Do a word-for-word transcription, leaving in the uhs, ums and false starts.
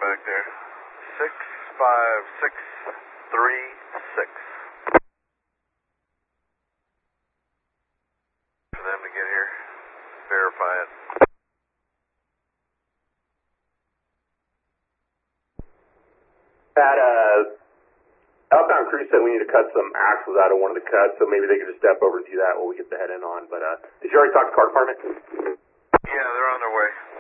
back there. six five six three six. For them to get here. Verify it. Pat, uh, outbound crew said we need to cut some axles out of one of the cuts, so maybe they could just step over and do that while we get the head in on. But uh, did you already talk to car department? Yeah, they're on their way.